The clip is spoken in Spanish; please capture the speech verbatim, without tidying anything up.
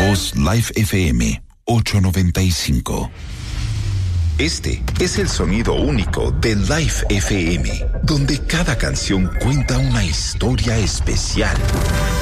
Voz Live F M ochocientos noventa y cinco. Este es el sonido único de Live F M, donde cada canción cuenta una historia especial.